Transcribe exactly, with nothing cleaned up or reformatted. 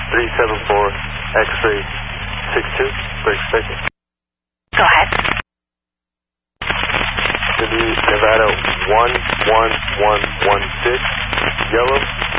three seven four, X-ray six two, we're expecting. Go ahead. Should be Nevada one one one one six, yellow.